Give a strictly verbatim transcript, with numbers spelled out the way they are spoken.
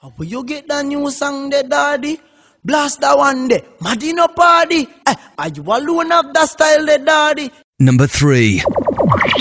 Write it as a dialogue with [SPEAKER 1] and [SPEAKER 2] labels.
[SPEAKER 1] Where you get that new song there, daddy? Blast that one there. Madino party. Eh, are you alone of that style there, daddy?
[SPEAKER 2] Number three.